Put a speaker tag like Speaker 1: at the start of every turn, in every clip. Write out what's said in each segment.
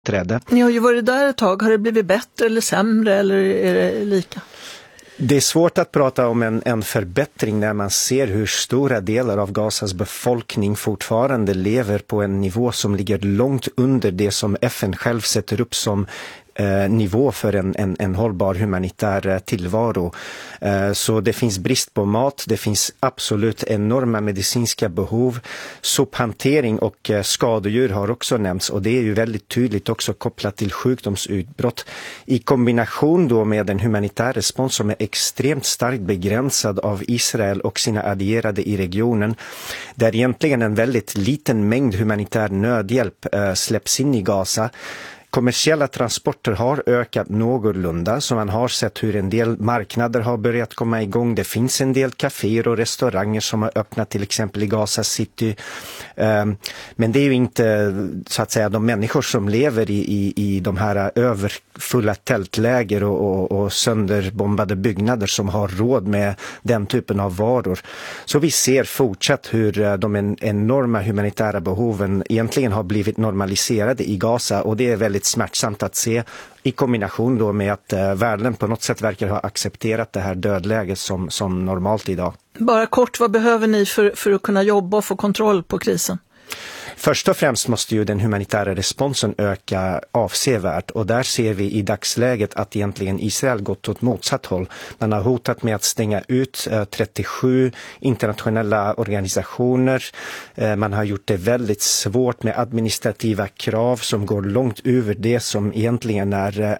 Speaker 1: trädde.
Speaker 2: Ni har ju varit där ett tag. Har det blivit bättre eller sämre eller är det lika?
Speaker 1: Det är svårt att prata om en förbättring när man ser hur stora delar av Gazas befolkning fortfarande lever på en nivå som ligger långt under det som FN själv sätter upp som nivå för en hållbar humanitär tillvaro. Så det finns brist på mat, det finns absolut enorma medicinska behov. Sophantering och skadedjur har också nämnts, och det är ju väldigt tydligt också kopplat till sjukdomsutbrott i kombination då med en humanitär respons som är extremt starkt begränsad av Israel och sina allierade i regionen, där egentligen en väldigt liten mängd humanitär nödhjälp släpps in i Gaza. Kommersiella transporter har ökat någorlunda, så man har sett hur en del marknader har börjat komma igång. Det finns en del kaféer och restauranger som har öppnat till exempel i Gaza City. Men det är ju inte så att säga de människor som lever i de här överfulla tältläger och sönderbombade byggnader som har råd med den typen av varor. Så vi ser fortsatt hur de enorma humanitära behoven egentligen har blivit normaliserade i Gaza, och det är väldigt smärtsamt att se i kombination då med att världen på något sätt verkar ha accepterat det här dödläget som normalt idag.
Speaker 2: Bara kort, vad behöver ni för att kunna jobba och få kontroll på krisen?
Speaker 1: Först och främst måste ju den humanitära responsen öka avsevärt, och där ser vi i dagsläget att egentligen Israel gått åt motsatt håll. Man har hotat med att stänga ut 37 internationella organisationer. Man har gjort det väldigt svårt med administrativa krav som går långt över det som egentligen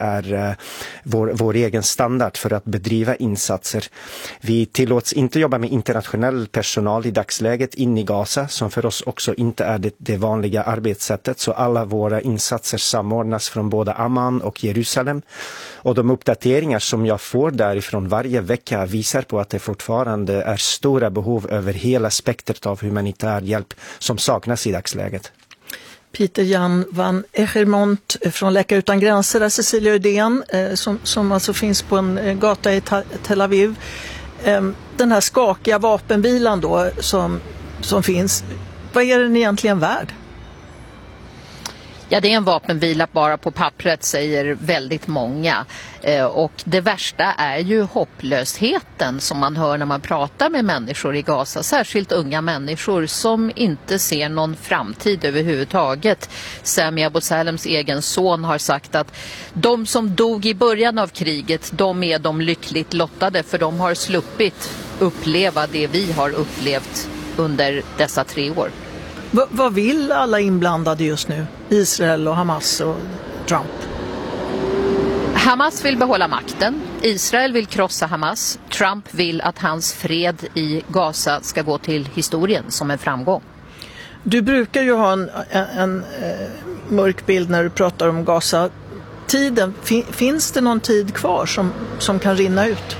Speaker 1: är vår egen standard för att bedriva insatser. Vi tillåts inte jobba med internationell personal i dagsläget in i Gaza, som för oss också inte är det vanliga arbetssättet, så alla våra insatser samordnas från både Amman och Jerusalem, och de uppdateringar som jag får därifrån varje vecka visar på att det fortfarande är stora behov över hela spektrat av humanitär hjälp som saknas i dagsläget.
Speaker 2: Peter Jan van Eggermont från Läkare utan gränser, där Cecilia Uddén som alltså finns på en gata i Tel Aviv. Den här skakiga vapenvilan då som finns, vad är den egentligen värd?
Speaker 3: Ja, det är en vapenvila bara på pappret, säger väldigt många. Och det värsta är ju hopplösheten som man hör när man pratar med människor i Gaza. Särskilt unga människor som inte ser någon framtid överhuvudtaget. Sami Abu Salems egen son har sagt att de som dog i början av kriget, de är de lyckligt lottade, för de har sluppit uppleva det vi har upplevt under dessa 3 år.
Speaker 2: Vad vill alla inblandade just nu? Israel och Hamas och Trump?
Speaker 3: Hamas vill behålla makten. Israel vill krossa Hamas. Trump vill att hans fred i Gaza ska gå till historien som en framgång.
Speaker 2: Du brukar ju ha en mörk bild när du pratar om Gaza. Tiden, finns det någon tid kvar som kan rinna ut?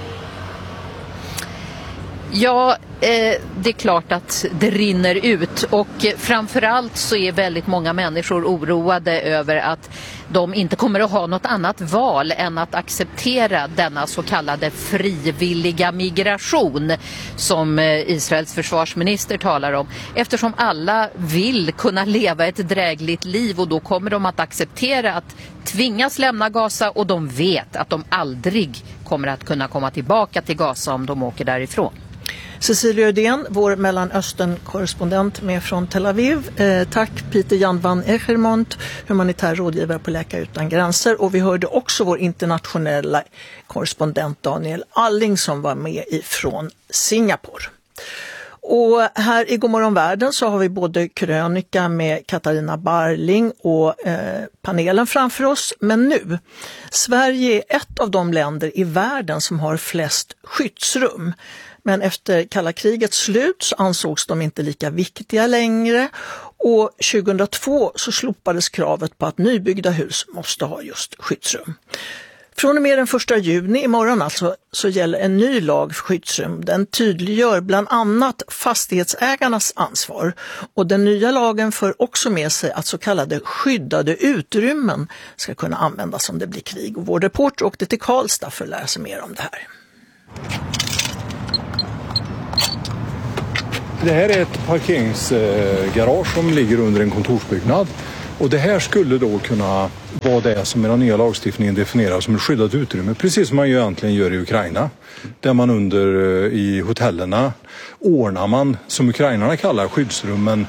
Speaker 3: Ja, det är klart att det rinner ut, och framförallt så är väldigt många människor oroade över att de inte kommer att ha något annat val än att acceptera denna så kallade frivilliga migration som Israels försvarsminister talar om, eftersom alla vill kunna leva ett drägligt liv, och då kommer de att acceptera att tvingas lämna Gaza, och de vet att de aldrig kommer att kunna komma tillbaka till Gaza om de åker därifrån.
Speaker 2: Cecilia Uddén, vår Mellanöstern-korrespondent med från Tel Aviv. Tack Peter Jan van Eggermont, humanitär rådgivare på Läkare utan gränser. Och vi hörde också vår internationella korrespondent Daniel Alling som var med ifrån Singapore. Och här i Godmorgon Världen så har vi både krönika med Katarina Barling och panelen framför oss. Men nu, Sverige är ett av de länder i världen som har flest skyddsrum. Men efter kalla krigets slut så ansågs de inte lika viktiga längre, och 2002 så slopades kravet på att nybyggda hus måste ha just skyddsrum. Från och med den 1 juni imorgon alltså så gäller en ny lag för skyddsrum. Den tydliggör bland annat fastighetsägarnas ansvar, och den nya lagen för också med sig att så kallade skyddade utrymmen ska kunna användas om det blir krig. Och vår reporter åkte till Karlstad för att lära sig mer om det här.
Speaker 4: Det här är ett parkeringsgarage som ligger under en kontorsbyggnad. Och det här skulle då kunna vara det som i den nya lagstiftningen definierar som ett skyddat utrymme. Precis som man ju egentligen gör i Ukraina. Där man i hotellerna ordnar man, som ukrainarna kallar, skyddsrummen.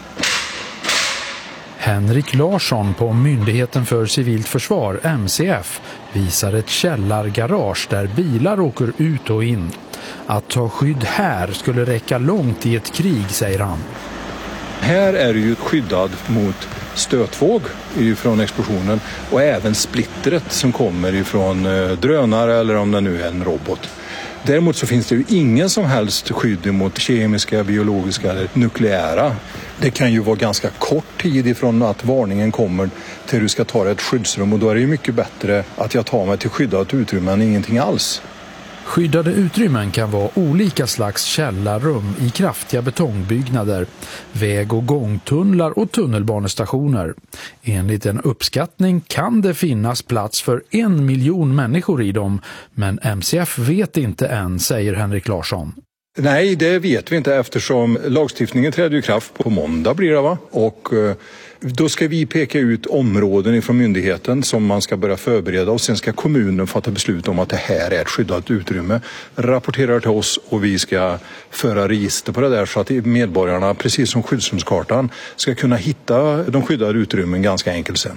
Speaker 5: Henrik Larsson på Myndigheten för civilt försvar, MCF, visar ett källargarage där bilar åker ut och in. Att ta skydd här skulle räcka långt i ett krig, säger han.
Speaker 4: Här är det ju skyddad mot stötvåg från explosionen och även splittret som kommer ifrån drönare eller om det nu är en robot. Däremot så finns det ju ingen som helst skydd mot kemiska, biologiska eller nukleära. Det kan ju vara ganska kort tid ifrån att varningen kommer till du ska ta ett skyddsrum och då är det ju mycket bättre att jag tar mig till skyddat utrymme än ingenting alls.
Speaker 5: Skyddade utrymmen kan vara olika slags källarrum i kraftiga betongbyggnader, väg- och gångtunnlar och tunnelbanestationer. Enligt en uppskattning kan det finnas plats för 1 miljon människor i dem, men MCF vet inte än, säger Henrik Larsson.
Speaker 4: Nej, det vet vi inte eftersom lagstiftningen träder i kraft på måndag blir det va? Och då ska vi peka ut områden ifrån myndigheten som man ska börja förbereda och sen ska kommunen fatta beslut om att det här är ett skyddat utrymme. Rapporterar till oss och vi ska föra register på det där så att medborgarna, precis som skyddsrumskartan, ska kunna hitta de skyddade utrymmen ganska enkelt sen.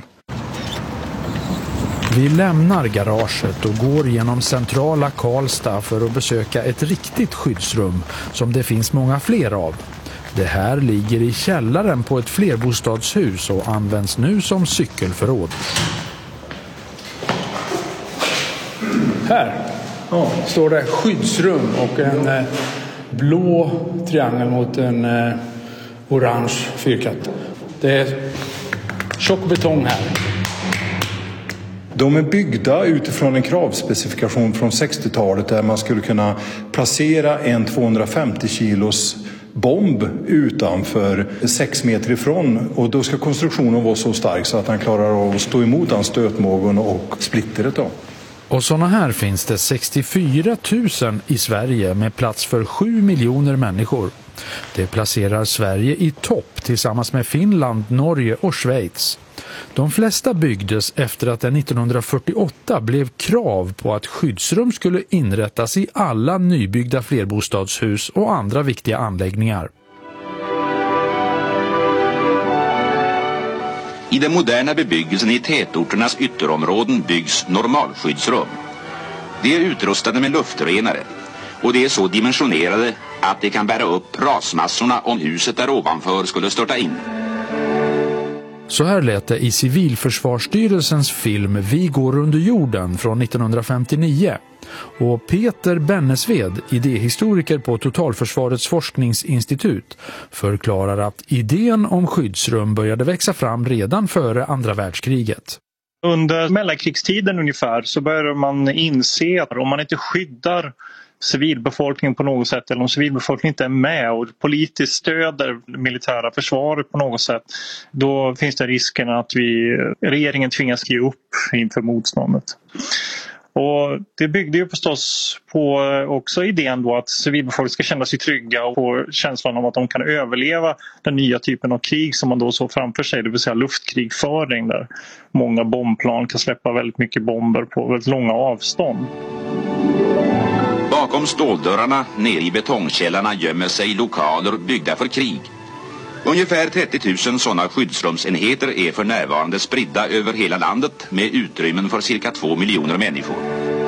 Speaker 5: Vi lämnar garaget och går genom centrala Karlstad för att besöka ett riktigt skyddsrum som det finns många fler av. Det här ligger i källaren på ett flerbostadshus och används nu som cykelförråd.
Speaker 6: Här står det skyddsrum och en blå triangel mot en orange fyrkant. Det är tjock betong här.
Speaker 4: De är byggda utifrån en kravspecifikation från 60-talet där man skulle kunna placera en 250 kilos bomb utanför 6 meter ifrån och då ska konstruktionen vara så stark så att han klarar av att stå emot den stötmågen och splittret då.
Speaker 5: Och såna här finns det 64 000 i Sverige med plats för 7 miljoner människor. Det placerar Sverige i topp tillsammans med Finland, Norge och Schweiz. De flesta byggdes efter att det 1948 blev krav på att skyddsrum skulle inrättas i alla nybyggda flerbostadshus och andra viktiga anläggningar.
Speaker 7: I den moderna bebyggelsen i tätorternas ytterområden byggs normalskyddsrum. De är utrustade med luftrenare och de är så dimensionerade att de kan bära upp rasmassorna om huset där ovanför skulle störta in.
Speaker 5: Så här lät det i Civilförsvarsstyrelsens film Vi går under jorden från 1959. Och Peter Bennesved, idéhistoriker på Totalförsvarets forskningsinstitut, förklarar att idén om skyddsrum började växa fram redan före andra världskriget.
Speaker 8: Under mellankrigstiden ungefär så började man inse att om man inte skyddar civilbefolkningen på något sätt eller om civilbefolkningen inte är med och politiskt stöder militära försvaret på något sätt, då finns det risken att regeringen tvingas ge upp inför motståndet. Och det byggde ju förstås på också idén då att civilbefolkningen ska känna sig trygga och få känslan av att de kan överleva den nya typen av krig som man då såg framför sig, det vill säga luftkrigföring där många bombplan kan släppa väldigt mycket bomber på väldigt långa avstånd.
Speaker 7: Bakom ståldörrarna nere i betongkällarna gömmer sig lokaler byggda för krig. Ungefär 30 000 sådana skyddsrumsenheter är för närvarande spridda över hela landet med utrymmen för cirka 2 miljoner människor.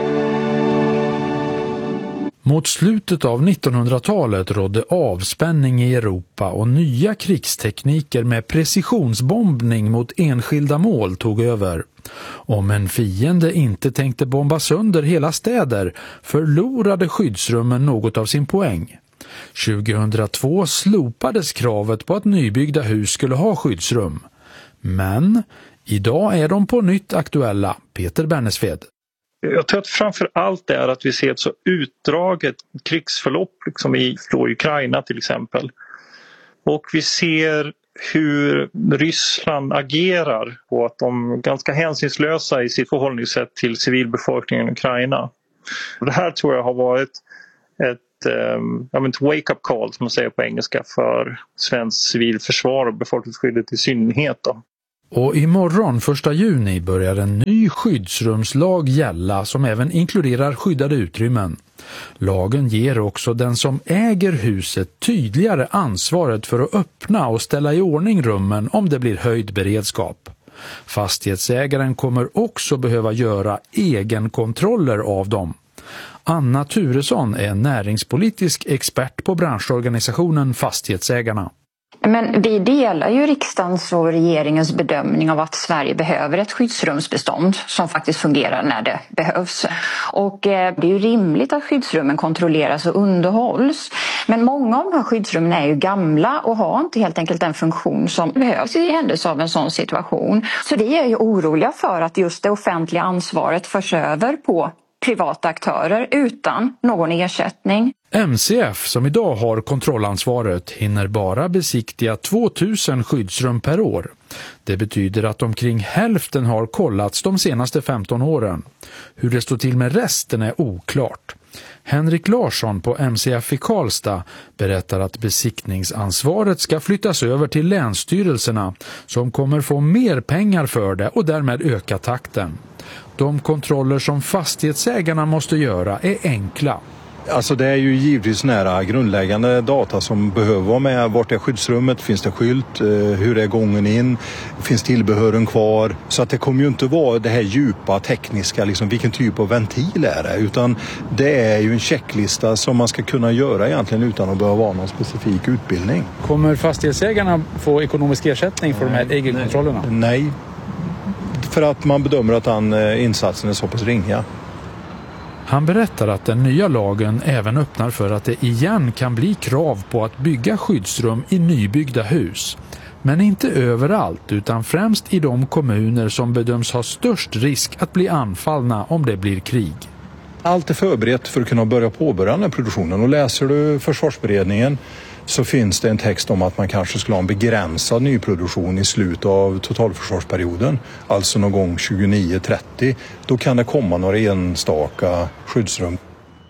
Speaker 5: Mot slutet av 1900-talet rådde avspänning i Europa och nya krigstekniker med precisionsbombning mot enskilda mål tog över. Om en fiende inte tänkte bomba sönder hela städer förlorade skyddsrummen något av sin poäng. 2002 slopades kravet på att nybyggda hus skulle ha skyddsrum. Men idag är de på nytt aktuella. Peter Bennesved.
Speaker 8: Jag tror att framför allt är att vi ser ett så utdraget krigsförlopp liksom i Ukraina till exempel. Och vi ser hur Ryssland agerar och att de är ganska hänsynslösa i sitt förhållningssätt till civilbefolkningen i Ukraina. Och det här tror jag har varit ett wake-up call som man säger på engelska för svensk civilförsvar och befolkningsskyddet i synnerhet då.
Speaker 5: Och imorgon 1 juni börjar en ny skyddsrumslag gälla som även inkluderar skyddade utrymmen. Lagen ger också den som äger huset tydligare ansvaret för att öppna och ställa i ordning rummen om det blir höjd beredskap. Fastighetsägaren kommer också behöva göra egenkontroller av dem. Anna Turesson är näringspolitisk expert på branschorganisationen Fastighetsägarna.
Speaker 9: Men vi delar ju riksdagens och regeringens bedömning av att Sverige behöver ett skyddsrumsbestånd som faktiskt fungerar när det behövs. Och det är ju rimligt att skyddsrummen kontrolleras och underhålls. Men många av de här skyddsrummen är ju gamla och har inte helt enkelt den funktion som behövs i händelse av en sån situation. Så vi är ju oroliga för att just det offentliga ansvaret förs över på privata aktörer utan någon ersättning.
Speaker 5: MCF som idag har kontrollansvaret hinner bara besiktiga 2000 skyddsrum per år. Det betyder att omkring hälften har kollats de senaste 15 åren. Hur det står till med resten är oklart. Henrik Larsson på MCF i Karlstad berättar att besiktningsansvaret ska flyttas över till länsstyrelserna som kommer få mer pengar för det och därmed öka takten. De kontroller som fastighetsägarna måste göra är enkla.
Speaker 4: Alltså det är ju givetvis nära grundläggande data som behöver vara med. Vart är skyddsrummet? Finns det skylt? Hur är gången in? Finns tillbehören kvar? Så att det kommer ju inte vara det här djupa tekniska, liksom vilken typ av ventil är det? Utan det är ju en checklista som man ska kunna göra egentligen utan att behöva vara någon specifik utbildning.
Speaker 6: Kommer fastighetsägarna få ekonomisk ersättning för de här egenkontrollerna?
Speaker 4: Nej, för att man bedömer att den insatsen är så pass ringa.
Speaker 5: Han berättar att den nya lagen även öppnar för att det igen kan bli krav på att bygga skyddsrum i nybyggda hus. Men inte överallt utan främst i de kommuner som bedöms ha störst risk att bli anfallna om det blir krig.
Speaker 4: Allt är förberett för att kunna påbörja den här produktionen, och läser du försvarsberedningen så finns det en text om att man kanske skulle ha en begränsad nyproduktion i slutet av totalförsvarsperioden, alltså någon gång 29-30. Då kan det komma några enstaka skyddsrum.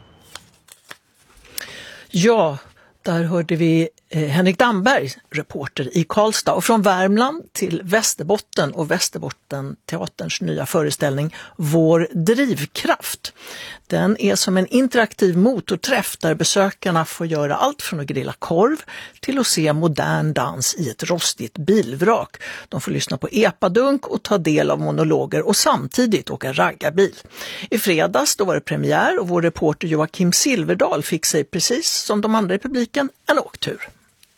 Speaker 2: Ja, där hörde vi Henrik Damberg, reporter i Karlstad, och från Värmland till Västerbotten och Västerbottenteaterns nya föreställning Vår drivkraft. Den är som en interaktiv motorträff där besökarna får göra allt från att grilla korv till att se modern dans i ett rostigt bilvrak. De får lyssna på epadunk och ta del av monologer och samtidigt åka raggarbil. I fredags då var det premiär och vår reporter Joakim Silverdal fick sig precis som de andra i publiken en åktur.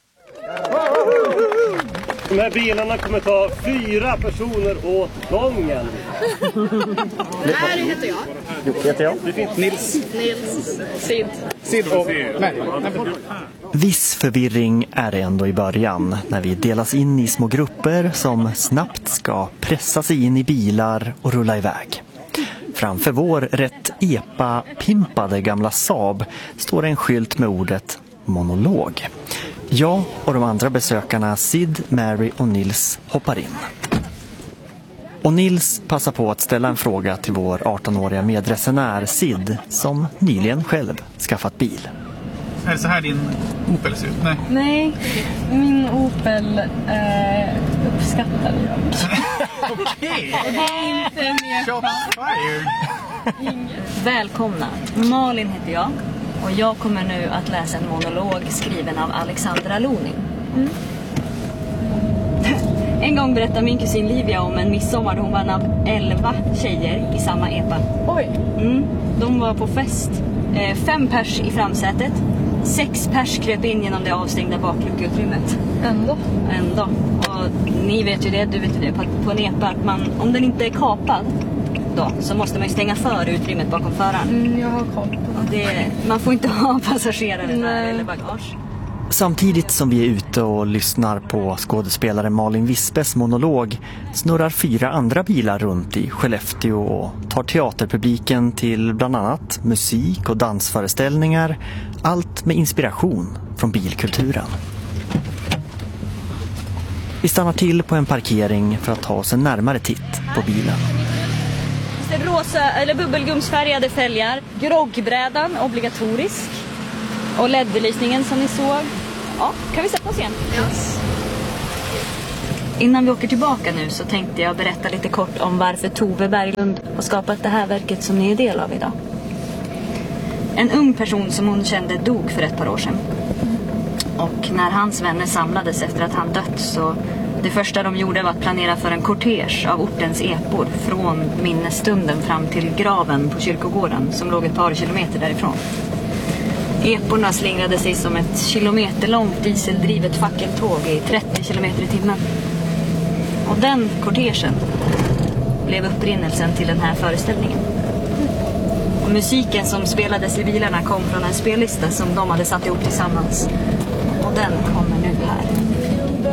Speaker 10: De här bilarna kommer ta 4 personer åt gången.
Speaker 11: Här heter jag.
Speaker 10: Jocke heter jag.
Speaker 11: Nils. Sid och Mary.
Speaker 12: Viss förvirring är det ändå i början när vi delas in i små grupper som snabbt ska pressa sig in i bilar och rulla iväg. Framför vår rätt epa-pimpade gamla Saab står en skylt med ordet monolog. Jag och de andra besökarna Sid, Mary och Nils hoppar in. Och Nils passar på att ställa en fråga till vår 18-åriga medresenär Sid som nyligen själv skaffat bil.
Speaker 13: Är det så här din Opel ser ut?
Speaker 14: Nej, min Opel uppskattar jag.
Speaker 13: Okej!
Speaker 14: Det är inte mer.
Speaker 13: Shots fired!
Speaker 14: Välkomna, Malin heter jag. Och jag kommer nu att läsa en monolog skriven av Alexandra Loning. En gång berättade min kusin Livia om en midsommar då hon var en av 11 tjejer i samma epa.
Speaker 11: Oj!
Speaker 14: De var på fest. 5 pers i framsätet. 6 pers kröp in genom det avstängda bakluckeutrymmet.
Speaker 11: Ändå.
Speaker 14: Och ni vet ju det, du vet ju det, på en epa att om den inte är kapad då, så måste man ju stänga för utrymmet bakom föraren.
Speaker 11: Jag har koll på
Speaker 14: det. Man får inte ha passagerare där eller bagage.
Speaker 12: Samtidigt som vi är ute och lyssnar på skådespelare Malin Wispes monolog snurrar 4 andra bilar runt i Skellefteå och tar teaterpubliken till bland annat musik- och dansföreställningar, allt med inspiration från bilkulturen. Vi stannar till på en parkering för att ta oss en närmare titt på bilen.
Speaker 14: Rosa eller bubbelgumsfärgade fälgar, groggbrädan obligatorisk och LED-belysningen som ni såg. Ja, kan vi sätta oss igen?
Speaker 11: Yes.
Speaker 14: Innan vi åker tillbaka nu så tänkte jag berätta lite kort om varför Tove Berglund har skapat det här verket som ni är del av idag. En ung person som hon kände dog för ett par år sedan. Och när hans vänner samlades efter att han dött så det första de gjorde var att planera för en kortege av ortens epor från minnesstunden fram till graven på kyrkogården som låg ett par kilometer därifrån. Eporna slingrade sig som ett kilometerlångt dieseldrivet fackeltåg i 30 kilometer i timmen. Och den kortegen blev upprinnelsen till den här föreställningen. Och musiken som spelades i bilarna kom från en spellista som de hade satt ihop tillsammans. Och den kommer nu här.